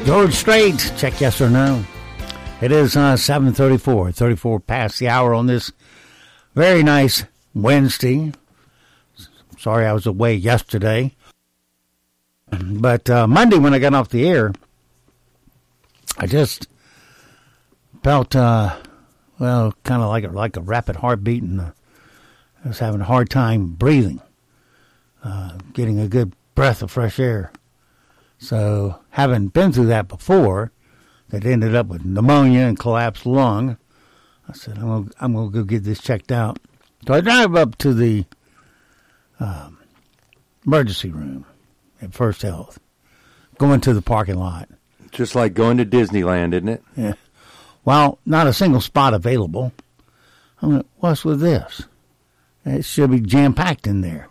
George Strait, check yes or no. It is 7:34, 34 past the hour on this very nice Wednesday. Sorry I was away yesterday. But Monday when I got off the air, I just felt, kind of like a rapid heartbeat, and I was having a hard time breathing, getting a good breath of fresh air. So, having been through that before, that ended up with pneumonia and collapsed lung, I said, I'm going to go get this checked out. So I drive up to the emergency room at First Health, going to the parking lot. Just like going to Disneyland, isn't it? Yeah. Well, not a single spot available. I went, what's with this? It should be jam-packed in there.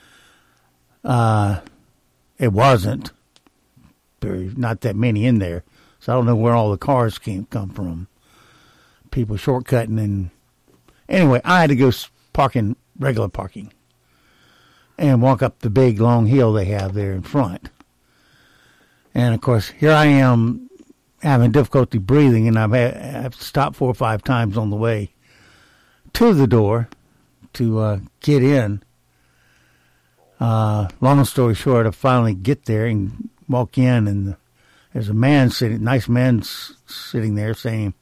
It wasn't. There's not that many in there. So I don't know where all the cars come from. People shortcutting. And anyway, I had to go park in regular parking and walk up the big, long hill they have there in front. And, of course, here I am having difficulty breathing, and I've stopped 4 or 5 times on the way to the door to get in. Long story short, I finally get there and walk in, and there's a man nice man sitting there saying,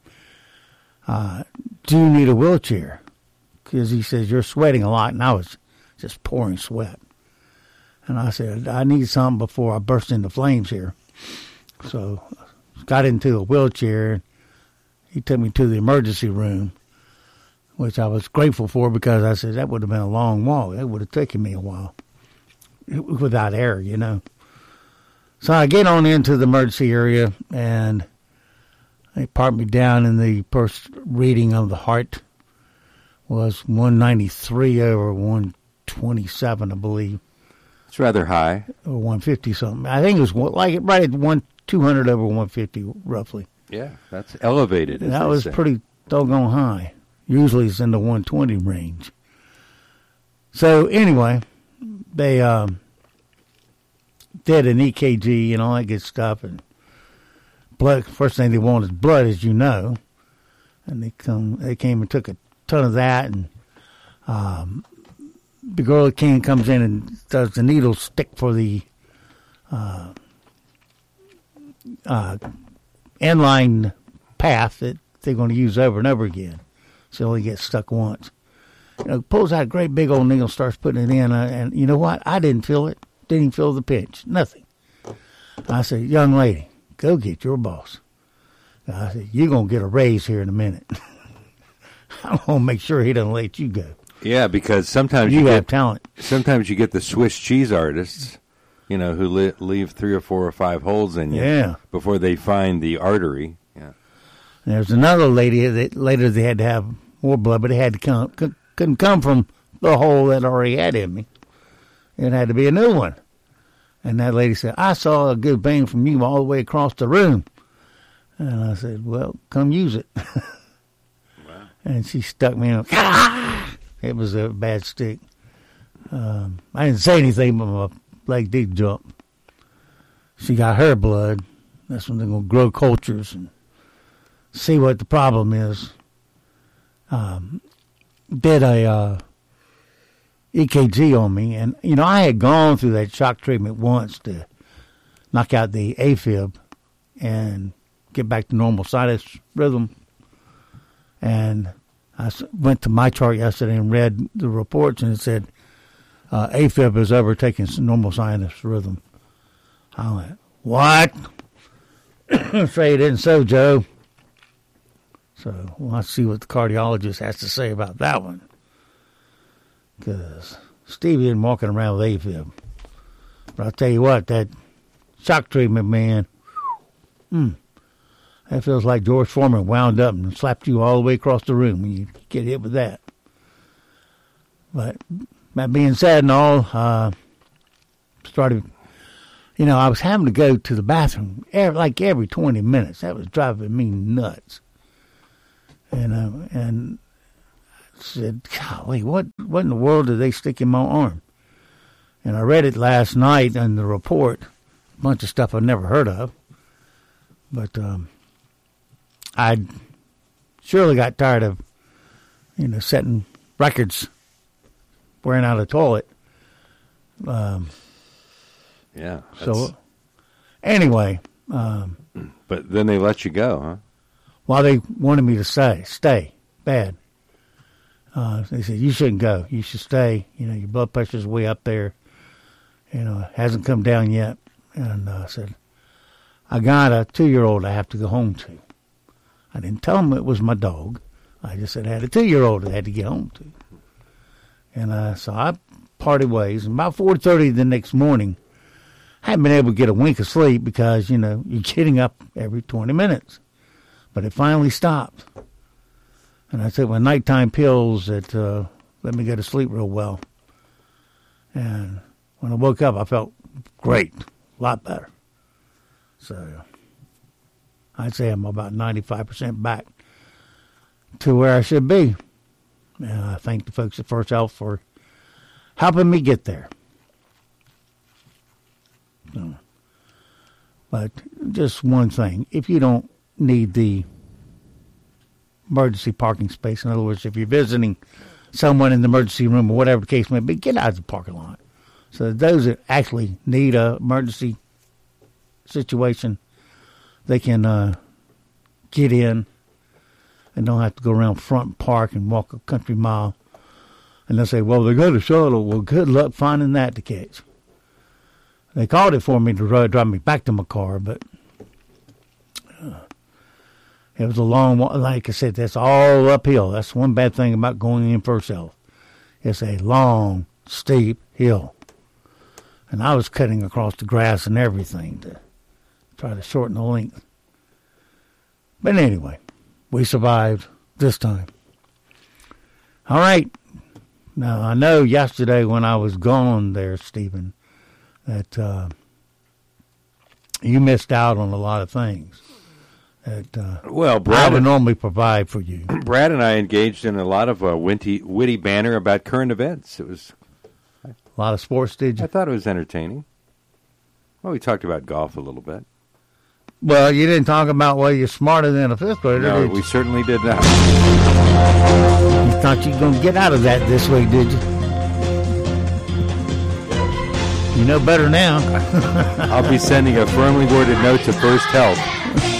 do you need a wheelchair? Because he says, you're sweating a lot, and I was just pouring sweat. And I said, I need something before I burst into flames here. So got into a wheelchair. He took me to the emergency room, which I was grateful for because I said that would have been a long walk. It would have taken me a while without air, you know. So I get on into the emergency area, and they parked me down, and the first reading of the heart was 193 over 127, I believe. It's rather high. Or 150 something. I think it was like right at 200 over 150, roughly. Yeah, that's elevated. That was pretty doggone high. Usually it's in the 120 range. So anyway, they did an EKG and all that good stuff, and blood. First thing they want is blood, as you know. And they came and took a ton of that, and the girl that comes in and does the needle stick for the inline path that they're going to use over and over again. So it only gets stuck once. Pulls out a great big old needle, starts putting it in, and you know what? I didn't feel it. Didn't even feel the pinch. Nothing. I said, young lady, go get your boss. I said, you're going to get a raise here in a minute. I'm going to make sure he doesn't let you go. Yeah, because sometimes you have talent. Sometimes you get the Swiss cheese artists, who leave 3 or 4 or 5 holes in you before they find the artery. Yeah. And there's another lady that later they had to have more blood, but it had to couldn't come from the hole that already had in me. It had to be a new one. And that lady said, I saw a good bang from you all the way across the room. And I said, well, come use it. Wow. And she stuck me in. It was a bad stick. I didn't say anything, but my leg did jump. She got her blood. That's when they're going to grow cultures and see what the problem is. Did a EKG on me, and I had gone through that shock treatment once to knock out the AFib and get back to normal sinus rhythm. And I went to my chart yesterday and read the reports, and it said AFib is overtaking normal sinus rhythm. I went, what? Say it isn't so, Joe. So we'll see what the cardiologist has to say about that one. Because Stevie isn't walking around with AFib. But I'll tell you what, that shock treatment, man, that feels like George Foreman wound up and slapped you all the way across the room when you get hit with that. But that being said and all, I was having to go to the bathroom every 20 minutes. That was driving me nuts. And I said, golly, what in the world did they stick in my arm? And I read it last night in the report, a bunch of stuff I've never heard of. But I surely got tired of, setting records, wearing out a toilet. Yeah. So, anyway. But then they let you go, huh? Well, they wanted me to stay, bad. They said, you shouldn't go. You should stay. Your blood pressure's way up there. It hasn't come down yet. And I said, I got a 2-year-old I have to go home to. I didn't tell them it was my dog. I just said I had a 2-year-old I had to get home to. And so I parted ways. And about 4:30 the next morning, I hadn't been able to get a wink of sleep because, you're getting up every 20 minutes. But it finally stopped. And I took my nighttime pills that let me go to sleep real well. And when I woke up, I felt great, a lot better. So I'd say I'm about 95% back to where I should be. And I thank the folks at First Health for helping me get there. So, but just one thing, if you don't need the emergency parking space, in other words, if you're visiting someone in the emergency room or whatever the case may be, get out of the parking lot. So those that actually need a emergency situation, they can get in and don't have to go around front and park and walk a country mile. And they'll say, well, they got a shuttle. Well, good luck finding that to catch. They called it for me to drive me back to my car, but it was a long walk. Like I said, that's all uphill. That's one bad thing about going in First Health. It's a long, steep hill. And I was cutting across the grass and everything to try to shorten the length. But anyway, we survived this time. All right. Now, I know yesterday when I was gone there, Stephen, that you missed out on a lot of things that well, Brad I would normally provide for you. Brad and I engaged in a lot of witty banter about current events. It was a lot of sports, did you? I thought it was entertaining. Well, we talked about golf a little bit. Well, you didn't talk about whether you're smarter than a fifth grader, no, did you? We certainly did not. You thought you were going to get out of that this week, did you? You know better now. I'll be sending a firmly worded note to First Health